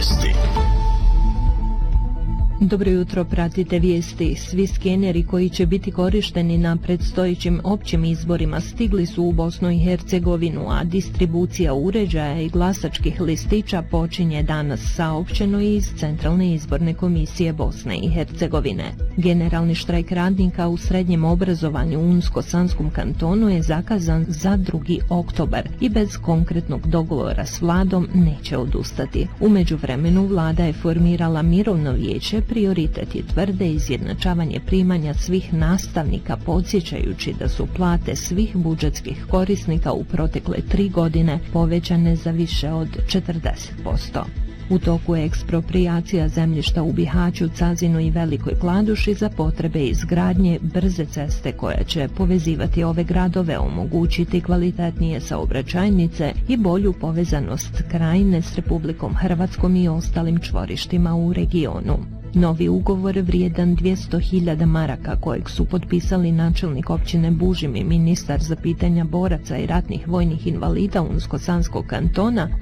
Vijesti. Dobro jutro, pratite vijesti. Svi skeneri koji će biti korišteni na predstojećim općim izborima stigli su u Bosnu i Hercegovinu, a distribucija uređaja i glasačkih listića počinje danas, saopćeno iz Centralne izborne komisije Bosne i Hercegovine. Generalni štrajk radnika u srednjem obrazovanju u Unsko-Sanskom kantonu je zakazan za 2. oktobar i bez konkretnog dogovora s vladom neće odustati. U međuvremenu vlada je formirala mirovno vijeće. Prioritet je, tvrde, izjednačavanje primanja svih nastavnika, podsjećajući da su plate svih budžetskih korisnika u protekle 3 godine povećane za više od 40%. U toku je eksproprijacija zemljišta u Bihaću, Cazinu i Velikoj Kladuši za potrebe izgradnje brze ceste koja će povezivati ove gradove, omogućiti kvalitetnije saobraćajnice i bolju povezanost Krajine s Republikom Hrvatskom i ostalim čvorištima u regionu. Novi ugovor vrijedan 200.000 maraka kojeg su potpisali načelnik općine Bužim i ministar za pitanja boraca i ratnih vojnih invalida Unsko-Sanskog kantona